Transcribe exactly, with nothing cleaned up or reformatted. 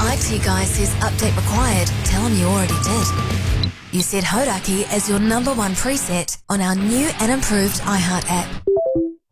reply to you guys says update required, tell them you already did. You set Hodaki as your number one preset on our new and improved iHeart app.